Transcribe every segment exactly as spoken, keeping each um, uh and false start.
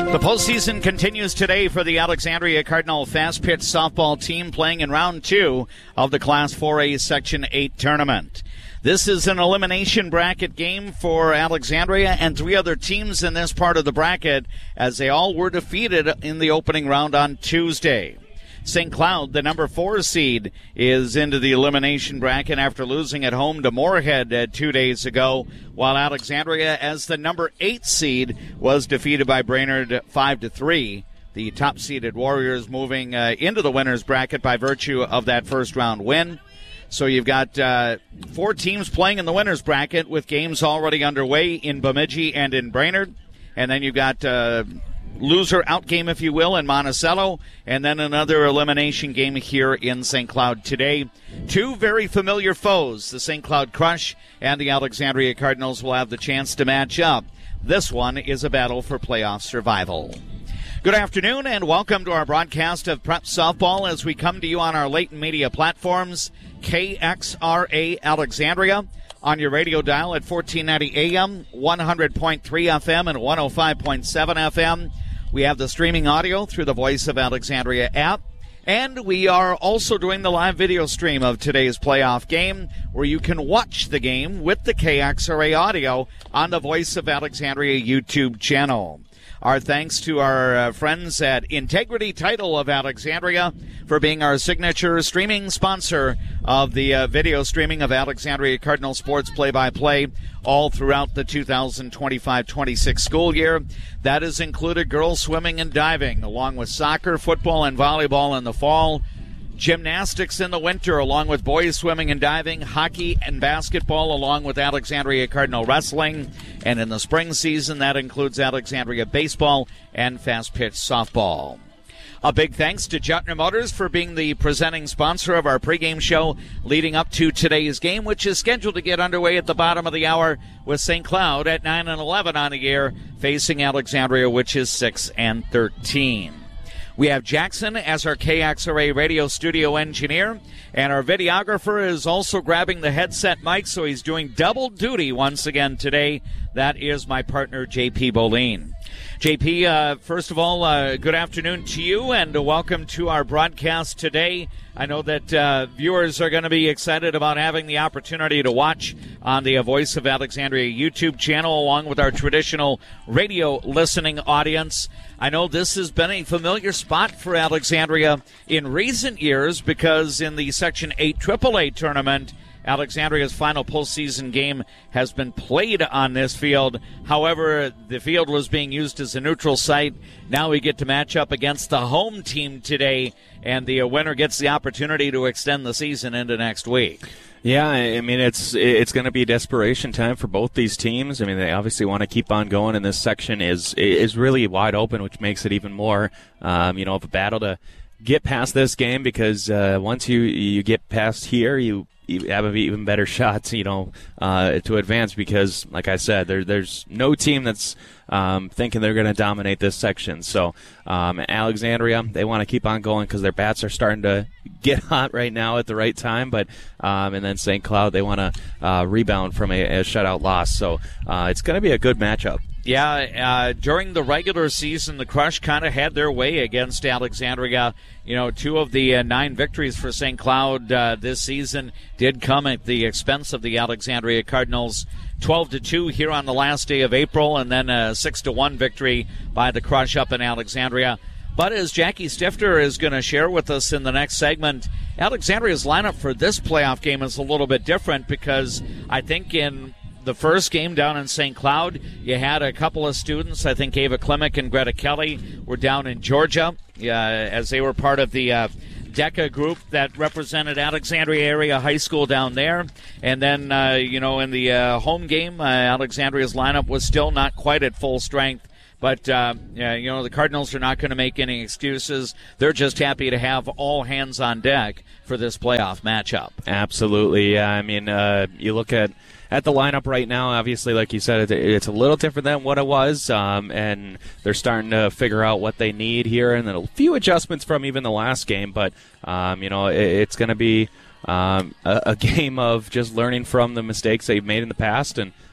The postseason continues today for the Alexandria Cardinal fast pitch softball team playing in round two of the Class four A Section eight tournament. This is an elimination bracket game for Alexandria and three other teams in this part of the bracket, as they all were defeated in the opening round on Tuesday. Saint Cloud, the number four seed, is into the elimination bracket after losing at home to Moorhead uh, two days ago, while Alexandria, as the number eight seed, was defeated by Brainerd five to three. The top-seeded Warriors moving uh, into the winner's bracket by virtue of that first-round win. So you've got uh, four teams playing in the winner's bracket with games already underway in Bemidji and in Brainerd. And then you've got uh, loser out game, if you will, in Monticello, and then another elimination game here in Saint Cloud today. Two very familiar foes, the Saint Cloud Crush and the Alexandria Cardinals, will have the chance to match up. This one is a battle for playoff survival. Good afternoon and welcome to our broadcast of Prep Softball as we come to you on our latent media platforms, K X R A Alexandria, on your radio dial at fourteen ninety A M, one hundred point three F M, and one oh five point seven F M. We have the streaming audio through the Voice of Alexandria app. And we are also doing the live video stream of today's playoff game, where you can watch the game with the K X R A audio on the Voice of Alexandria YouTube channel. Our thanks to our uh, friends at Integrity Title of Alexandria for being our signature streaming sponsor of the uh, video streaming of Alexandria Cardinal sports play-by-play all throughout the two thousand twenty-five twenty-six school year. That has included girls swimming and diving, along with soccer, football, and volleyball in the fall, gymnastics in the winter, along with boys swimming and diving, hockey and basketball, along with Alexandria Cardinal wrestling. And in the spring season, that includes Alexandria baseball and fast-pitch softball. A big thanks to Jutner Motors for being the presenting sponsor of our pregame show leading up to today's game, which is scheduled to get underway at the bottom of the hour with Saint Cloud at nine and eleven on the air, facing Alexandria, which is six and thirteen. We have Jackson as our K X R A radio studio engineer, and our videographer is also grabbing the headset mic, so he's doing double duty once again today. That is my partner, J P Boleen. J P, uh, first of all, uh, good afternoon to you, and uh, welcome to our broadcast today. I know that uh, viewers are going to be excited about having the opportunity to watch on the uh, Voice of Alexandria YouTube channel, along with our traditional radio listening audience. I know this has been a familiar spot for Alexandria in recent years because in the Section eight triple A tournament, Alexandria's final postseason game has been played on this field. However, the field was being used as a neutral site. Now we get to match up against the home team today, and the winner gets the opportunity to extend the season into next week. Yeah, I mean, it's it's going to be desperation time for both these teams. I mean, they obviously want to keep on going, and this section is is really wide open, which makes it even more, um, you know, of a battle to get past this game, because uh, once you, you get past here, you you have an even better shot, you know, uh, to advance, because, like I said, there, there's no team that's um, thinking they're going to dominate this section. So um, Alexandria, they want to keep on going because their bats are starting to get hot right now at the right time. But um, and then Saint Cloud, they want to uh, rebound from a, a shutout loss. So uh, it's going to be a good matchup. Yeah, uh, during the regular season, the Crush kind of had their way against Alexandria. You know, two of the uh, nine victories for Saint Cloud uh, this season did come at the expense of the Alexandria Cardinals. twelve to two here on the last day of April, and then a six to one victory by the Crush up in Alexandria. But as Jackie Stifter is going to share with us in the next segment, Alexandria's lineup for this playoff game is a little bit different, because I think in the first game down in Saint Cloud, you had a couple of students. I think Ava Klimek and Greta Kelly were down in Georgia uh, as they were part of the uh, DECA group that represented Alexandria Area High School down there. And then, uh, you know, in the uh, home game, uh, Alexandria's lineup was still not quite at full strength. But, uh, yeah, you know, the Cardinals are not going to make any excuses. They're just happy to have all hands on deck for this playoff matchup. Absolutely. Yeah, I mean, uh, you look at At the lineup right now, obviously, like you said, it's a little different than what it was, um, and they're starting to figure out what they need here, and then a few adjustments from even the last game, but, um, you know, it, it's going to be um, a, a game of just learning from the mistakes they've made in the past and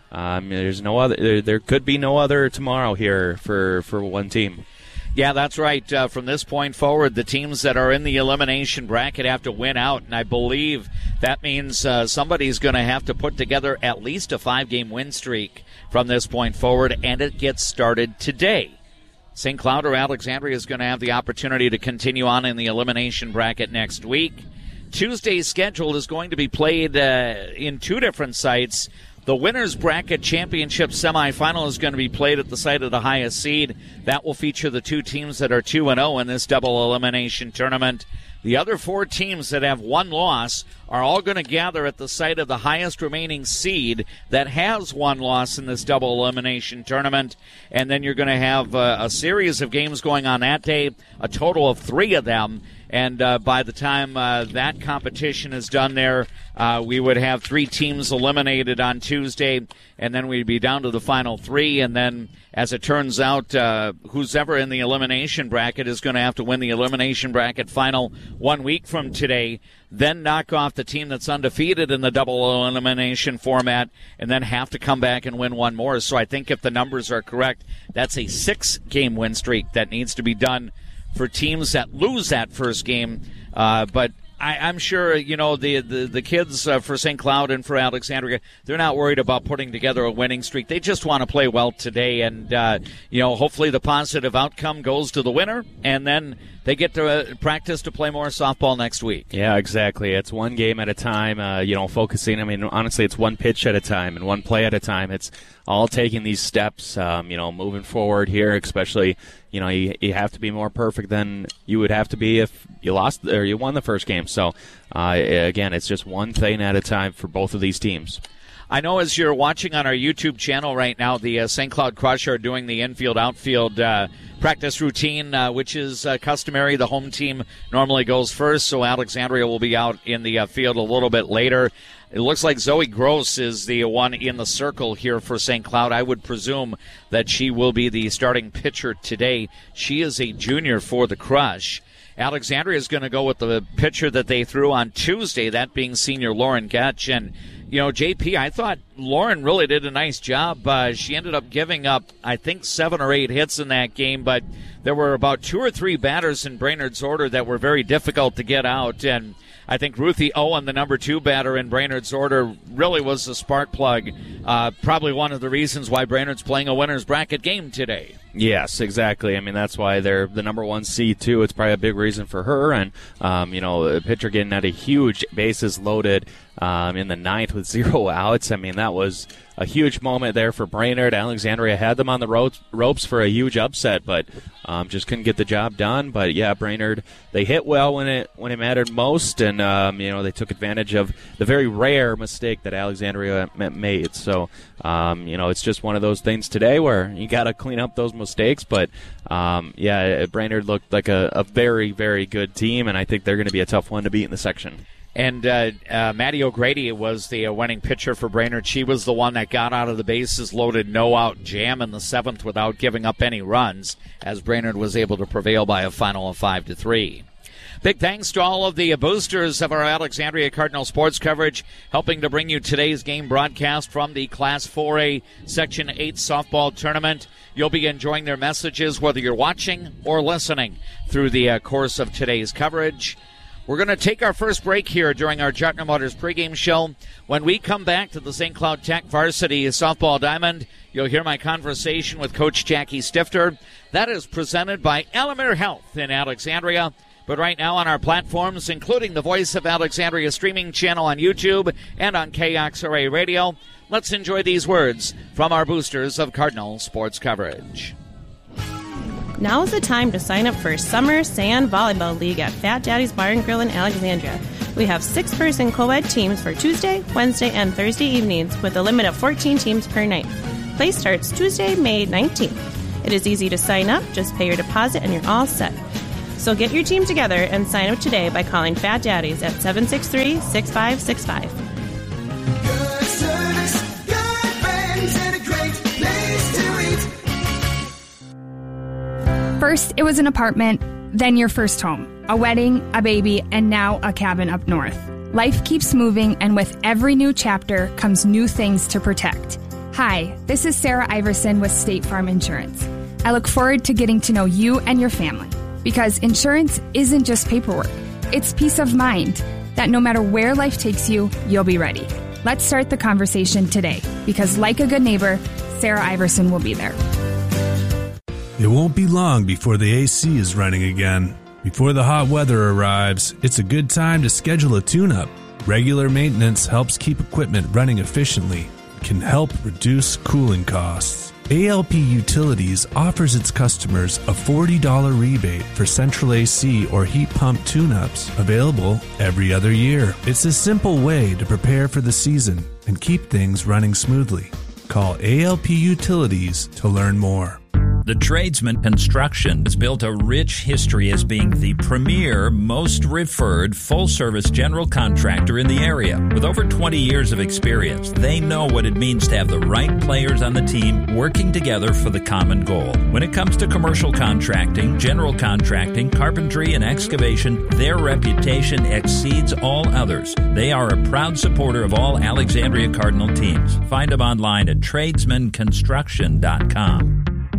um, there's no other. There, there could be no other tomorrow here for, for one team. Yeah, that's right. Uh, from this point forward, the teams that are in the elimination bracket have to win out, and I believe that means uh, somebody's going to have to put together at least a five-game win streak from this point forward, and it gets started today. Saint Cloud or Alexandria is going to have the opportunity to continue on in the elimination bracket next week. Tuesday's schedule is going to be played uh, in two different sites. The Winners Bracket Championship semifinal is going to be played at the site of the highest seed. That will feature the two teams that are two and oh in this double elimination tournament. The other four teams that have one loss are all going to gather at the site of the highest remaining seed that has one loss in this double elimination tournament. And then you're going to have uh, a series of games going on that day, a total of three of them. And uh, by the time uh, that competition is done there, uh, we would have three teams eliminated on Tuesday, and then we'd be down to the final three. And then, as it turns out, uh, who's ever in the elimination bracket is going to have to win the elimination bracket final one week from today, then knock off the team that's undefeated in the double elimination format, and then have to come back and win one more. So I think if the numbers are correct, that's a six-game win streak that needs to be done for teams that lose that first game. Uh, but I, I'm sure, you know, the the, the kids uh, for Saint Cloud and for Alexandria, they're not worried about putting together a winning streak. They just want to play well today. And, uh, you know, hopefully the positive outcome goes to the winner, and then they get to uh, practice to play more softball next week. Yeah, exactly. It's one game at a time, uh, you know, focusing. I mean, honestly, it's one pitch at a time and one play at a time. It's all taking these steps, um, you know, moving forward here, especially, you know, you, you have to be more perfect than you would have to be if you lost or you won the first game. So, uh, again, it's just one thing at a time for both of these teams. I know as you're watching on our YouTube channel right now, the uh, Saint Cloud Crush are doing the infield-outfield uh, practice routine, uh, which is uh, customary. The home team normally goes first, so Alexandria will be out in the uh, field a little bit later. It looks like Zoe Gross is the one in the circle here for Saint Cloud. I would presume that she will be the starting pitcher today. She is a junior for the Crush. Alexandria is going to go with the pitcher that they threw on Tuesday, that being senior Lauren Getch. And, you know, J P, I thought Lauren really did a nice job. Uh, she ended up giving up, I think, seven or eight hits in that game, but there were about two or three batters in Brainerd's order that were very difficult to get out. And I think Ruthie Owen, the number two batter in Brainerd's order, really was the spark plug. Uh, probably one of the reasons why Brainerd's playing a winner's bracket game today. Yes, exactly. I mean, that's why they're the number one seed, too. It's probably a big reason for her. And, um, you know, the pitcher getting at a huge bases loaded um, in the ninth with zero outs. I mean, that was a huge moment there for Brainerd. Alexandria had them on the ro- ropes for a huge upset, but um, just couldn't get the job done. But, yeah, Brainerd, they hit well when it when it mattered most, and, um, you know, they took advantage of the very rare mistake that Alexandria made. So, um, you know, it's just one of those things today where you got to clean up those mistakes. But, um, yeah, Brainerd looked like a, a very, very good team, and I think they're going to be a tough one to beat in the section. And uh, uh, Maddie O'Grady was the uh, winning pitcher for Brainerd. She was the one that got out of the bases loaded no-out jam in the seventh without giving up any runs, as Brainerd was able to prevail by a final of five to three. Big thanks to all of the boosters of our Alexandria Cardinal sports coverage, helping to bring you today's game broadcast from the Class four A Section eight softball tournament. You'll be enjoying their messages whether you're watching or listening through the uh, course of today's coverage. We're going to take our first break here during our Jartner Motors pregame show. When we come back to the Saint Cloud Tech Varsity Softball Diamond, you'll hear my conversation with Coach Jackie Stifter. That is presented by Alamere Health in Alexandria. But right now on our platforms, including the Voice of Alexandria streaming channel on YouTube and on K X R A Radio, let's enjoy these words from our boosters of Cardinal sports coverage. Now is the time to sign up for Summer Sand Volleyball League at Fat Daddy's Bar and Grill in Alexandria. We have six-person co-ed teams for Tuesday, Wednesday, and Thursday evenings with a limit of fourteen teams per night. Play starts Tuesday, May nineteenth. It is easy to sign up. Just pay your deposit and you're all set. So get your team together and sign up today by calling Fat Daddy's at seven six three, six five six five. Good service, good friends, and a great place to eat. First, it was an apartment, then your first home, a wedding, a baby, and now a cabin up north. Life keeps moving, and with every new chapter comes new things to protect. Hi, this is Sarah Iverson with State Farm Insurance. I look forward to getting to know you and your family because insurance isn't just paperwork. It's peace of mind that no matter where life takes you, you'll be ready. Let's start the conversation today because like a good neighbor, Sarah Iverson will be there. It won't be long before the A C is running again. Before the hot weather arrives, it's a good time to schedule a tune-up. Regular maintenance helps keep equipment running efficiently, can help reduce cooling costs. A L P Utilities offers its customers a forty dollars rebate for central A C or heat pump tune-ups, available every other year. It's a simple way to prepare for the season and keep things running smoothly. Call A L P Utilities to learn more. The Tradesman Construction has built a rich history as being the premier, most referred, full-service general contractor in the area. With over twenty years of experience, they know what it means to have the right players on the team working together for the common goal. When it comes to commercial contracting, general contracting, carpentry, and excavation, their reputation exceeds all others. They are a proud supporter of all Alexandria Cardinal teams. Find them online at tradesman construction dot com.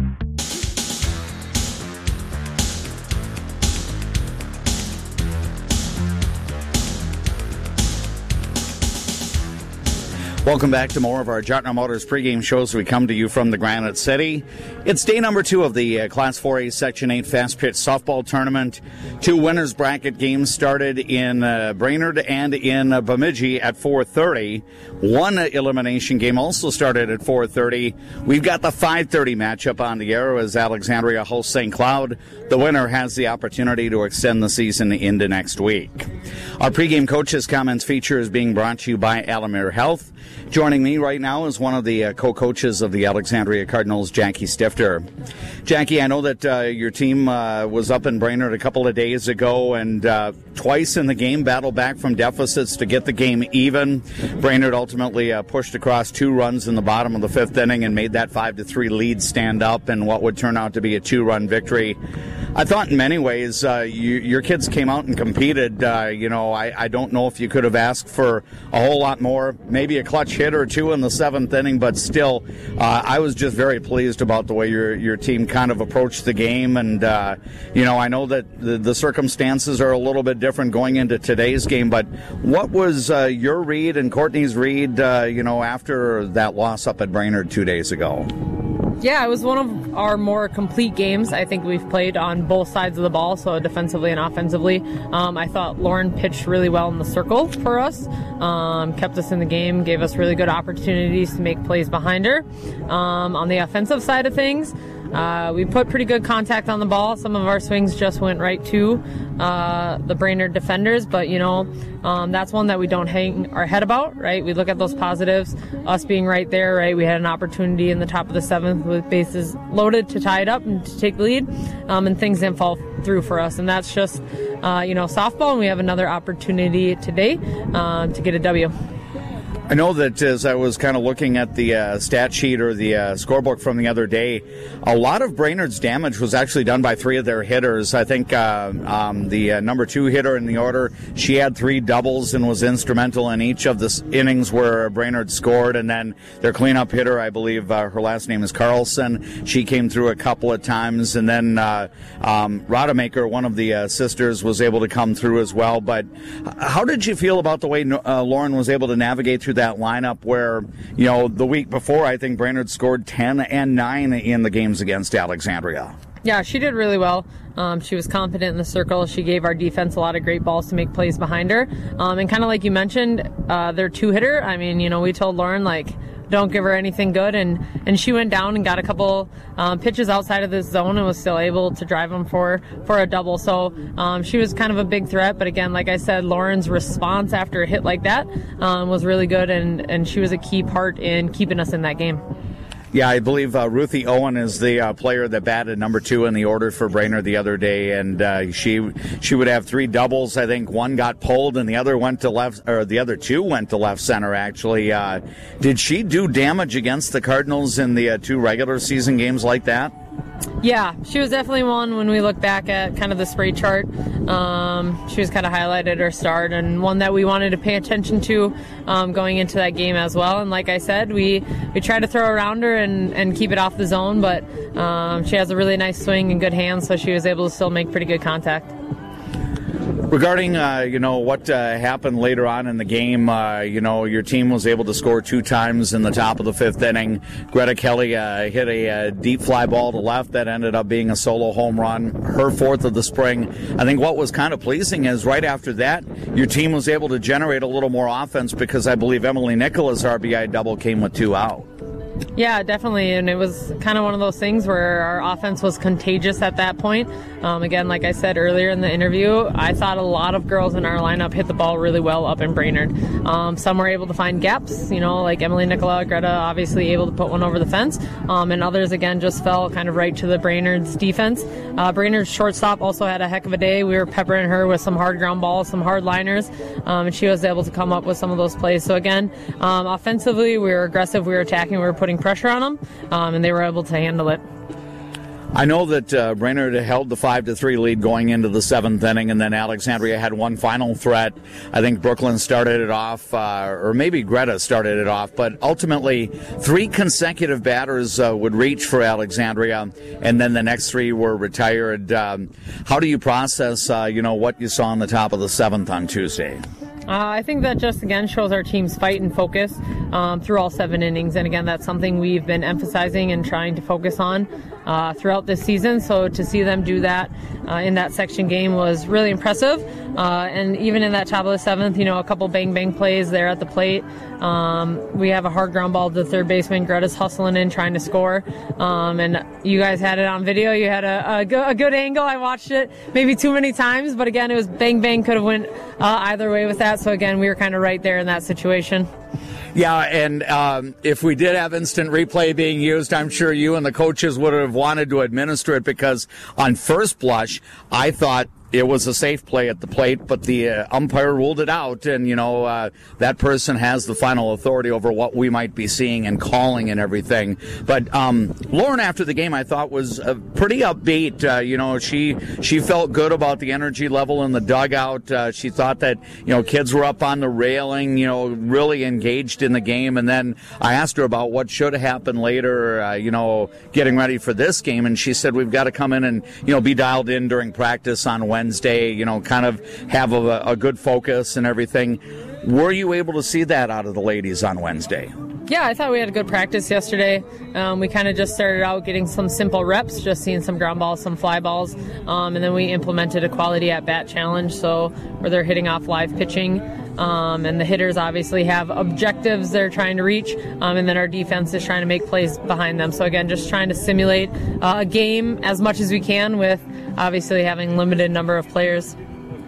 Welcome back to more of our Jartner Motors pregame shows. We come to you from the Granite City. It's day number two of the uh, Class four A Section eight Fast Pitch Softball Tournament. Two winners bracket games started in uh, Brainerd and in uh, Bemidji at four thirty. One uh, elimination game also started at four thirty. We've got the five thirty matchup on the air as Alexandria hosts Saint Cloud. The winner has the opportunity to extend the season into next week. Our pregame coaches' comments feature is being brought to you by Alamere Health. Joining me right now is one of the uh, co-coaches of the Alexandria Cardinals, Jackie Stifter. Jackie, I know that uh, your team uh, was up in Brainerd a couple of days ago and uh, twice in the game battled back from deficits to get the game even. Brainerd ultimately uh, pushed across two runs in the bottom of the fifth inning and made that five to three lead stand up in what would turn out to be a two-run victory. I thought in many ways uh, you, your kids came out and competed. Uh, you know, I, I don't know if you could have asked for a whole lot more, maybe a clutch hit or two in the seventh inning, but still, uh, I was just very pleased about the way your your team kind of approached the game. And, uh, you know, I know that the, the circumstances are a little bit different going into today's game, but what was uh, your read and Courtney's read, uh, you know, after that loss up at Brainerd two days ago? Yeah, it was one of our more complete games I think we've played on both sides of the ball, so defensively and offensively. Um, I thought Lauren pitched really well in the circle for us, um, kept us in the game, gave us really good opportunities to make plays behind her. Um, on the offensive side of things, Uh, we put pretty good contact on the ball. Some of our swings just went right to uh, the Brainerd defenders, but, you know, um, that's one that we don't hang our head about, right? We look at those positives, us being right there, right? We had an opportunity in the top of the seventh with bases loaded to tie it up and to take the lead, um, and things didn't fall through for us. And that's just, uh, you know, softball, and we have another opportunity today uh, to get a W. I know that as I was kind of looking at the uh, stat sheet or the uh, scorebook from the other day, a lot of Brainerd's damage was actually done by three of their hitters. I think uh, um, the uh, number two hitter in the order, she had three doubles and was instrumental in each of the innings where Brainerd scored. And then their cleanup hitter, I believe uh, her last name is Carlson, she came through a couple of times. And then uh, um, Rodemaker, one of the uh, sisters, was able to come through as well. But how did you feel about the way uh, Lauren was able to navigate through that lineup where, you know, the week before I think Brainerd scored ten and nine in the games against Alexandria? Yeah, she did really well. Um, she was confident in the circle. She gave our defense a lot of great balls to make plays behind her. Um, and kind of like you mentioned, uh, their two-hitter, I mean, you know, we told Lauren, like, don't give her anything good, and, and she went down and got a couple um, pitches outside of this zone and was still able to drive them for, for a double. So um, she was kind of a big threat, but again, like I said, Lauren's response after a hit like that um, was really good, and, and she was a key part in keeping us in that game. Yeah, I believe uh, Ruthie Owen is the uh, player that batted number two in the order for Brainerd the other day, and uh, she she would have three doubles. I think one got pulled, and the other went to left, or the other two went to left center. Actually, uh, did she do damage against the Cardinals in the uh, two regular season games like that? Yeah, she was definitely one when we look back at kind of the spray chart. Um, she was kind of highlighted at her start and one that we wanted to pay attention to um, going into that game as well. And like I said, we, we try to throw around her and, and keep it off the zone, but um, she has a really nice swing and good hands, so she was able to still make pretty good contact. Regarding, uh, you know, what uh, happened later on in the game, uh, you know, your team was able to score two times in the top of the fifth inning. Greta Kelly uh, hit a, a deep fly ball to left that ended up being a solo home run, her fourth of the spring. I think what was kind of pleasing is right after that, your team was able to generate a little more offense because I believe Emily Nicola's R B I double came with two out. Yeah, definitely, and it was kind of one of those things where our offense was contagious at that point. Um, again, like I said earlier in the interview, I thought a lot of girls in our lineup hit the ball really well up in Brainerd. Um, some were able to find gaps, you know, like Emily Nicola, Greta obviously able to put one over the fence, um, and others, again, just fell kind of right to the Brainerd's defense. Uh, Brainerd's shortstop also had a heck of a day. We were peppering her with some hard ground balls, some hard liners, um, and she was able to come up with some of those plays. So again, um, offensively, we were aggressive, we were attacking, we were putting pressure on them, um, and they were able to handle it. I know that uh, Brainerd held the five to three lead going into the seventh inning, and then Alexandria had one final threat. I think Brooklyn started it off, uh, or maybe Greta started it off, but ultimately three consecutive batters uh, would reach for Alexandria, and then the next three were retired. Um, how do you process, uh, you know, what you saw on the top of the seventh on Tuesday? Uh, I think that just, again, shows our team's fight and focus um, through all seven innings. And, again, that's something we've been emphasizing and trying to focus on uh, throughout this season. So to see them do that uh, in that section game was really impressive. Uh, and even in that top of the seventh, you know, a couple bang-bang plays there at the plate. Um, we have a hard ground ball to the third baseman. Greta's hustling in, trying to score. Um, and you guys had it on video. You had a, a, go- a good angle. I watched it maybe too many times. But, again, it was bang-bang. Could have went uh, either way with that. So, again, we were kind of right there in that situation. Yeah, and um, if we did have instant replay being used, I'm sure you and the coaches would have wanted to administer it because on first blush, I thought it was a safe play at the plate, but the uh, umpire ruled it out, and, you know, uh, that person has the final authority over what we might be seeing and calling and everything. But um, Lauren, after the game, I thought was uh, pretty upbeat. Uh, you know, she she felt good about the energy level in the dugout. Uh, she thought that, you know, kids were up on the railing, you know, really engaged in the game. And then I asked her about what should happen later, uh, you know, getting ready for this game, and she said we've got to come in and, you know, be dialed in during practice on Wednesday. Wednesday, you know, kind of have a, a good focus and everything. Were you able to see that out of the ladies on Wednesday? Yeah, I thought we had a good practice yesterday. Um, we kind of just started out getting some simple reps, just seeing some ground balls, some fly balls, um, and then we implemented a quality at-bat challenge, so where they're hitting off live pitching. Um, and the hitters obviously have objectives they're trying to reach, um, and then our defense is trying to make plays behind them. So again, just trying to simulate uh, a game as much as we can with obviously having limited number of players.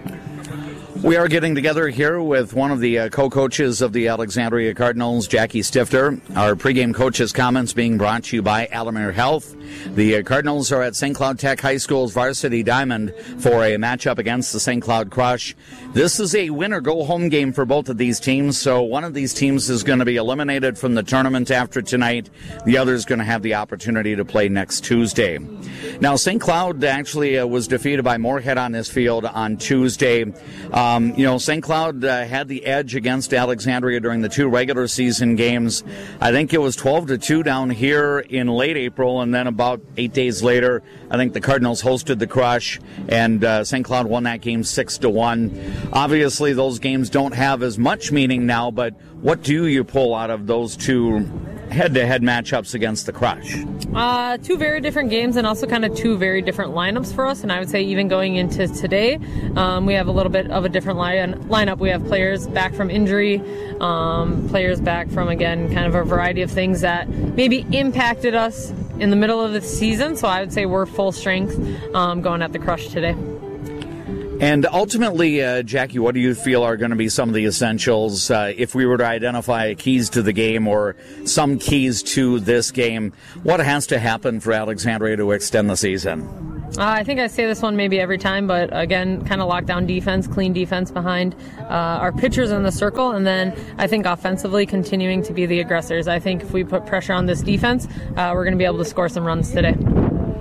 We are getting together here with one of the uh, co-coaches of the Alexandria Cardinals, Jackie Stifter. Our pregame coaches' comments being brought to you by Alamere Health. The uh, Cardinals are at Saint Cloud Tech High School's Varsity Diamond for a matchup against the Saint Cloud Crush. This is a win-or-go-home game for both of these teams, so one of these teams is going to be eliminated from the tournament after tonight. The other is going to have the opportunity to play next Tuesday. Now, Saint Cloud actually uh, was defeated by Moorhead on this field on Tuesday. Um, you know, Saint Cloud uh, had the edge against Alexandria during the two regular season games. I think it was twelve to two down here in late April, and then about eight days later, I think the Cardinals hosted the Crush, and uh, Saint Cloud won that game six to one. Obviously, those games don't have as much meaning now, but what do you pull out of those two head-to-head matchups against the Crush? Uh, two very different games and also kind of two very different lineups for us. And I would say even going into today, um, we have a little bit of a different line, lineup. We have players back from injury, um, players back from, again, kind of a variety of things that maybe impacted us in the middle of the season. So I would say we're full strength um, going at the Crush today. And ultimately, uh, Jackie, what do you feel are going to be some of the essentials uh, if we were to identify keys to the game or some keys to this game? What has to happen for Alexandria to extend the season? Uh, I think I say this one maybe every time, but again, kind of lockdown defense, clean defense behind uh, our pitchers in the circle, and then I think offensively continuing to be the aggressors. I think if we put pressure on this defense, uh, we're going to be able to score some runs today.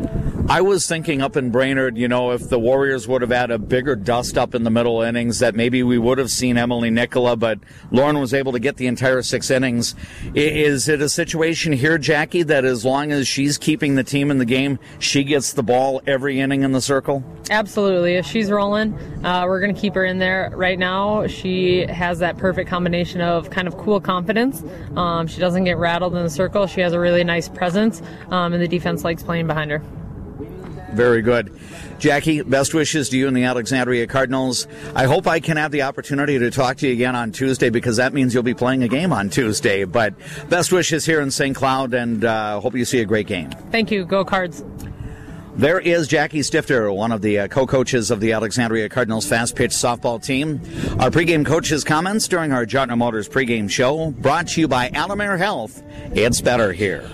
I was thinking up in Brainerd, you know, if the Warriors would have had a bigger dust up in the middle innings, that maybe we would have seen Emily Nicola, but Lauren was able to get the entire six innings. Is it a situation here, Jackie, that as long as she's keeping the team in the game, she gets the ball every inning in the circle? Absolutely. If she's rolling, uh, we're going to keep her in there. Right now, she has that perfect combination of kind of cool confidence. Um, she doesn't get rattled in the circle. She has a really nice presence, um, and the defense likes playing behind her. Very good. Jackie, best wishes to you and the Alexandria Cardinals. I hope I can have the opportunity to talk to you again on Tuesday, because that means you'll be playing a game on Tuesday. But best wishes here in Saint Cloud, and uh, hope you see a great game. Thank you. Go Cards. There is Jackie Stifter, one of the uh, co-coaches of the Alexandria Cardinals fast-pitch softball team. Our pregame coach's comments during our Jottner Motors pregame show, brought to you by Alamere Health. It's better here.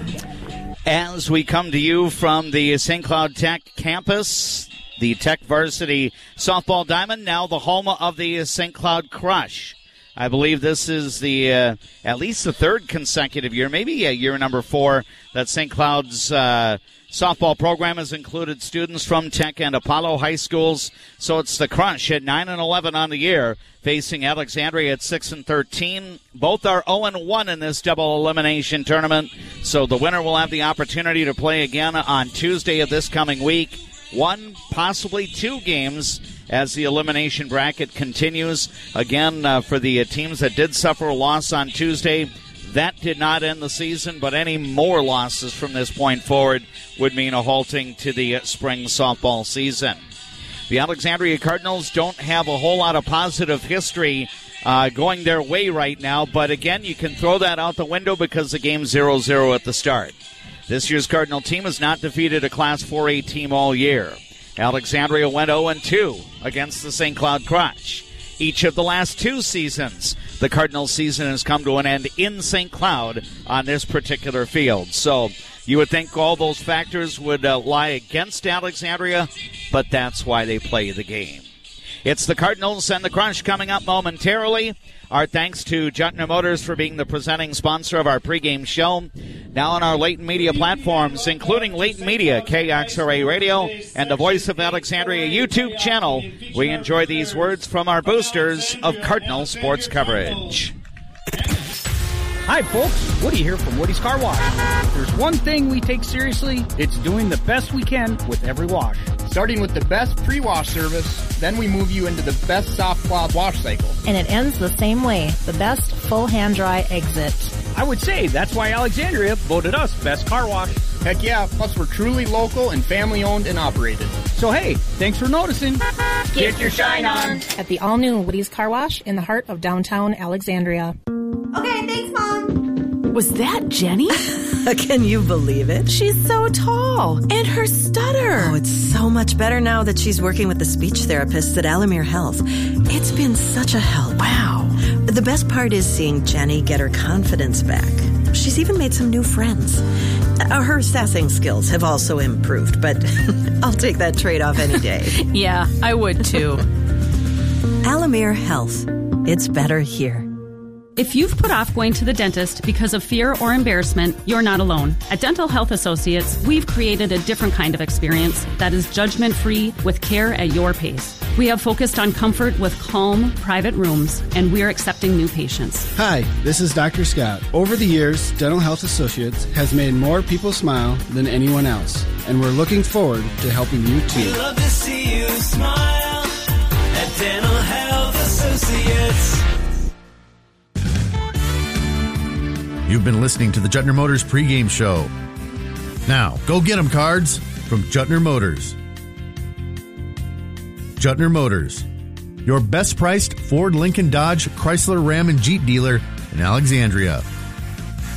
As we come to you from the Saint Cloud Tech campus, the Tech Varsity Softball Diamond, now the home of the Saint Cloud Crush. I believe this is the uh, at least the third consecutive year, maybe a year number four, that Saint Cloud's uh, softball program has included students from Tech and Apollo high schools. So it's the Crush at nine and eleven on the year, facing Alexandria at six and thirteen. Both are oh and one in this double elimination tournament. So the winner will have the opportunity to play again on Tuesday of this coming week. One, possibly two games as the elimination bracket continues. Again, uh, for the uh, teams that did suffer a loss on Tuesday, that did not end the season, but any more losses from this point forward would mean a halting to the uh, spring softball season. The Alexandria Cardinals don't have a whole lot of positive history uh, going their way right now, but again, you can throw that out the window because the game's zero zero at the start. This year's Cardinal team has not defeated a Class four A team all year. Alexandria went oh and two against the Saint Cloud Crush. Each of the last two seasons, the Cardinals season has come to an end in Saint Cloud on this particular field. So you would think all those factors would uh, lie against Alexandria, but that's why they play the game. It's the Cardinals and the Crush coming up momentarily. Our thanks to Jottner Motors for being the presenting sponsor of our pregame show. Now on our Leighton Media platforms, including Leighton Media, K X R A Radio, and the Voice of Alexandria YouTube channel, we enjoy these words from our boosters of Cardinal sports coverage. Hi, folks. Woody here from Woody's Car Wash. If there's one thing we take seriously, it's doing the best we can with every wash. Starting with the best pre-wash service, then we move you into the best soft cloth wash cycle. And it ends the same way, the best full hand-dry exit. I would say that's why Alexandria voted us best car wash. Heck yeah, plus we're truly local and family-owned and operated. So hey, thanks for noticing. Get your shine on at the all-new Woody's Car Wash in the heart of downtown Alexandria. Okay, thanks, Mom. Was that Jenny? Can you believe it? She's so tall. And her stutter. Oh, it's so much better now that she's working with the speech therapists at Alamere Health. It's been such a help. Wow. The best part is seeing Jenny get her confidence back. She's even made some new friends. Her sassing skills have also improved, but I'll take that trade-off any day. Yeah, I would too. Alamere Health. It's better here. If you've put off going to the dentist because of fear or embarrassment, you're not alone. At Dental Health Associates, we've created a different kind of experience that is judgment-free with care at your pace. We have focused on comfort with calm, private rooms, and we're accepting new patients. Hi, this is Doctor Scott. Over the years, Dental Health Associates has made more people smile than anyone else, and we're looking forward to helping you too. We love to see you smile at Dental Health Associates. You've been listening to the Jottner Motors pregame show. Now, go get 'em, cards from Jottner Motors. Jottner Motors, your best priced Ford, Lincoln, Dodge, Chrysler, Ram, and Jeep dealer in Alexandria.